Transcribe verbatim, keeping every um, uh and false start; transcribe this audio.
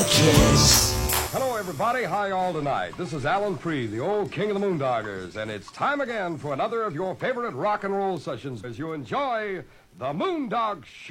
kiss. Hello, everybody. Hi, all tonight. This is Alan Freed, the old king of the Moondoggers, and it's time again for another of your favorite rock and roll sessions as you enjoy the Moondog Show.